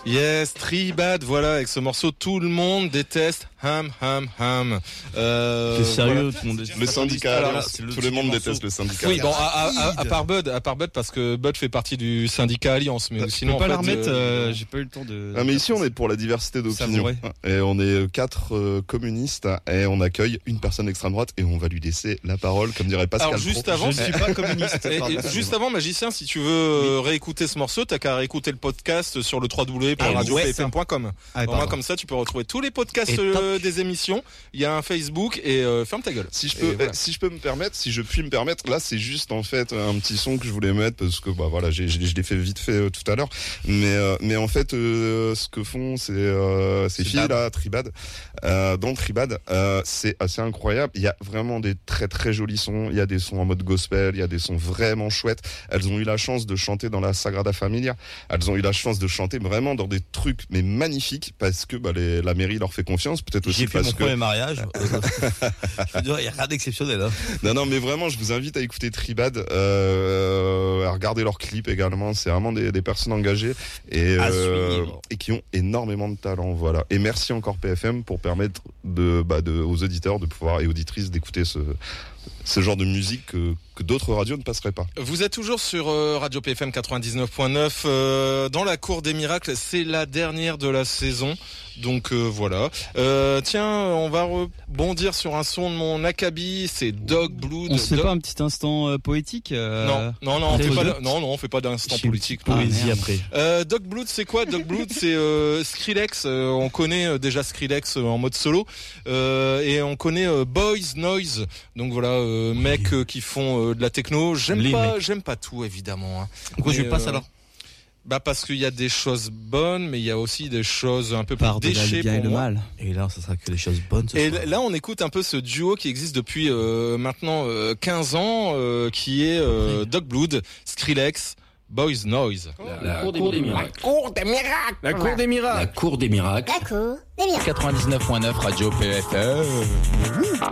Yes, Tribad, voilà, avec ce morceau, tout le monde déteste Ham. T'es sérieux, voilà. tout le monde déteste Le syndicat, Alors, tout le monde déteste le syndicat. Oui, bon, à part Bud, parce que Bud fait partie du syndicat Alliance, mais sinon, je peux pas la en fait, remettre, j'ai pas eu le temps de... Ah, mais ici, on est pour la diversité d'opinion. Et on est 4 communistes et on accueille une personne d'extrême droite et on va lui laisser la parole, comme dirait Pascal. Alors, juste avant, je suis pas communiste. juste avant, Magicien, si tu veux réécouter ce morceau, t'as qu'à réécouter le podcast sur le www.radiopfm.com. Moi, comme ça, tu peux retrouver tous les podcasts des émissions. Il y a un Facebook et ferme ta gueule. Si je puis me permettre, là, c'est juste en fait un petit son que je voulais mettre parce que bah voilà, je l'ai fait vite fait tout à l'heure. Mais en fait, ce que font ces filles là, Tribad, dans Tribad, c'est assez incroyable. Il y a vraiment des très très jolis sons. Il y a des sons en mode gospel, il y a des sons vraiment chouettes. Elles ont eu la chance de chanter dans la Sagrada Familia. Elles ont eu la chance de chanter vraiment dans des trucs mais magnifiques parce que la mairie leur fait confiance. Peut-être aussi parce que... J'ai fait mon premier mariage. Je veux dire, il y a rien d'exceptionnel. Hein. Non, mais vraiment, je vous invite à écouter Tribad, à regarder leurs clips également. C'est vraiment des personnes engagées et qui ont énormément de talent. Voilà. Et merci encore PFM pour permettre aux auditeurs de pouvoir et auditrices d'écouter ce genre de musique que d'autres radios ne passeraient pas. Vous êtes toujours sur Radio PFM 99.9 dans la cour des miracles, c'est la dernière de la saison. Donc voilà. Tiens, on va rebondir sur un son de mon acabit, c'est Dog Blood. On se fait pas un petit instant poétique Non, on fait pas d'instant politique. Poésie après. Dog Blood, c'est quoi? Dog Blood, c'est Skrillex. On connaît déjà Skrillex en mode solo et on connaît Boys Noise. Donc voilà, mecs qui font de la techno. J'aime pas tout évidemment. Hein. Pourquoi je passe alors? Parce qu'il y a des choses bonnes, mais il y a aussi des choses un peu plus déchets pour le moi. mal. Et là, ça sera que des choses bonnes. Et là, on écoute un peu ce duo qui existe depuis maintenant 15 ans, qui est Dog Blood, Skrillex, Boys Noise. La cour des miracles. La cour des miracles. La cour des miracles. La cour des miracles. 99.9 Radio PFM.